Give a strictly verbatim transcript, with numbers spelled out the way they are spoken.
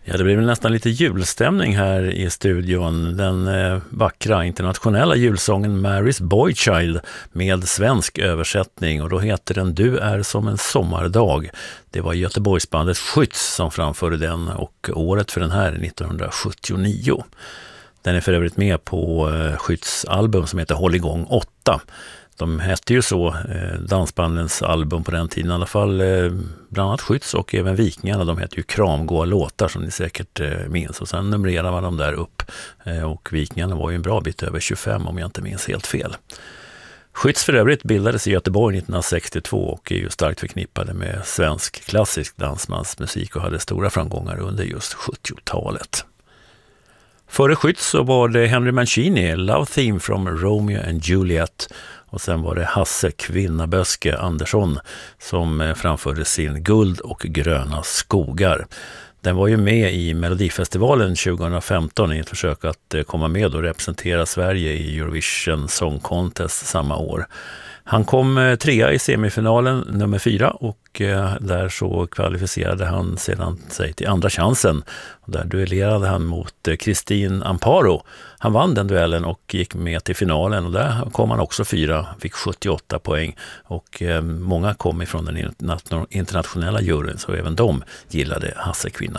Ja, det blir väl nästan lite julstämning här i studion. Den eh, vackra internationella julsången Mary's Boy Child med svensk översättning, och då heter den Du är som en sommardag. Det var Göteborgsbandet Skytts som framförde den, och året för den här är nittonhundrasjuttionio. Den är för övrigt med på eh, Skytts album som heter Håll igång åtta. De hette ju så, eh, dansbandens album på den tiden i alla fall, eh, bland annat Skytts och även Vikingarna, de hette ju Kramgåa låtar som ni säkert eh, minns, och sen numrerade man dem där upp, eh, och Vikingarna var ju en bra bit över tjugofem om jag inte minns helt fel. Skytts för övrigt bildades i Göteborg nittonhundrasextiotvå och är ju starkt förknippade med svensk klassisk dansmansmusik och hade stora framgångar under just sjuttiotalet. Före Skytts så var det Henry Mancini, Love Theme from Romeo and Juliet, och sen var det Hasse Kvinnaböske Andersson som framförde sin Guld och gröna skogar. Den var ju med i Melodifestivalen tjugohundrafemton i ett försök att komma med och representera Sverige i Eurovision Song Contest samma år. Han kom trea i semifinalen nummer fyra, och där så kvalificerade han sedan sig till andra chansen. Och där duellerade han mot Kristin Amparo. Han vann den duellen och gick med till finalen, och där kom han också fyra, fick sjuttioåtta poäng. Och många kom ifrån den internationella juryn, så även de gillade Hasse Kvinna